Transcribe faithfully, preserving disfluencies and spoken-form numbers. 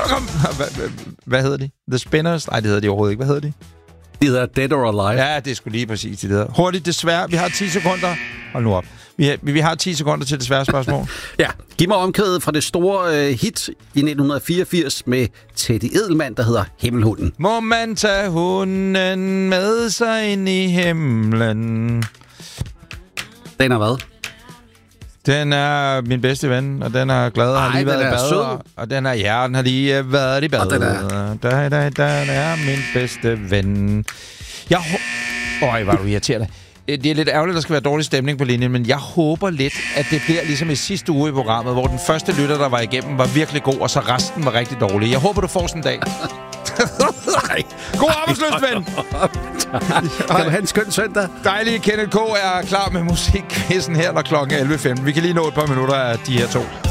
kom. Hvad, hvad hedder de? The Spinners? Nej, det hedder de overhovedet ikke. Hvad hedder de? De hedder Dead or Alive. Ja, det er sgu lige præcis det der. Hurtigt, desværre. Vi har ti sekunder. Hold nu op. Vi har, vi har ti sekunder til desværre spørgsmål. Ja, giv mig omkvædet fra det store øh, hit i nitten fireogfirs med Teddy Edelmann, der hedder Himmelhunden. Må man tage hunden med sig ind i himlen? Den er hvad? Den er min bedste ven, og den er glad og har Ej, lige været i bad. sød. Og, og den er, ja, den har lige uh, været i bad. Og den er- Da, da, den er min bedste ven. Jeg hå- Øj, var du irriterende. Det er lidt ærgerligt, at der skal være dårlig stemning på linjen, men jeg håber lidt, at det bliver ligesom i sidste uge i programmet, hvor den første lytter, der var igennem, var virkelig god, og så resten var rigtig dårlig. Jeg håber, du får sådan en dag. God arbejdsløst, ven! Kan du have en skøn søndag? Dejlige Kenneth K. er klar med musikquizzen her, når klokken er elleve femten. Vi kan lige nå et par minutter af de her to.